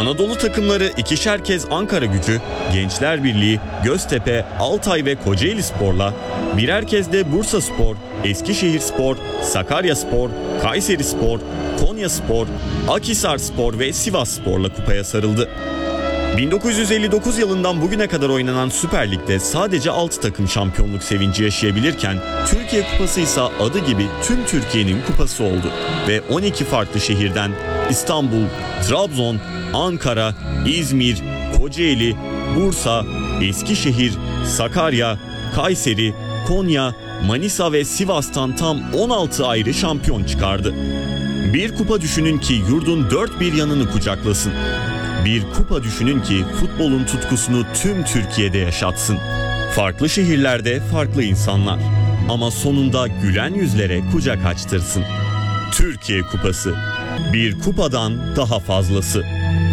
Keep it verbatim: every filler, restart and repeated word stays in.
Anadolu takımları ikişer kez Ankaragücü, Gençler Birliği, Göztepe, Altay ve Kocaelispor'la, birer kez de Bursaspor, Eskişehirspor, Sakaryaspor, Kayserispor, Konyaspor, Akhisarspor ve Sivasspor'la kupaya sarıldı. bin dokuz yüz elli dokuz yılından bugüne kadar oynanan Süper Lig'de sadece altı takım şampiyonluk sevinci yaşayabilirken Türkiye Kupası ise adı gibi tüm Türkiye'nin kupası oldu ve on iki farklı şehirden İstanbul, Trabzon, Ankara, İzmir, Kocaeli, Bursa, Eskişehir, Sakarya, Kayseri, Konya, Manisa ve Sivas'tan tam on altı ayrı şampiyon çıkardı. Bir kupa düşünün ki yurdun dört bir yanını kucaklasın. Bir kupa düşünün ki futbolun tutkusunu tüm Türkiye'de yaşatsın. Farklı şehirlerde farklı insanlar ama sonunda gülen yüzlere kucak açtırsın. Türkiye Kupası, bir kupadan daha fazlası.